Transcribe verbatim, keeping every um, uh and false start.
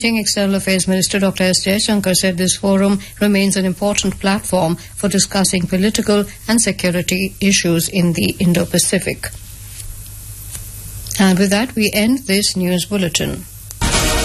External Affairs Minister Doctor S. Jaishankar said this forum remains an important platform for discussing political and security issues in the Indo-Pacific. And with that, we end this news bulletin.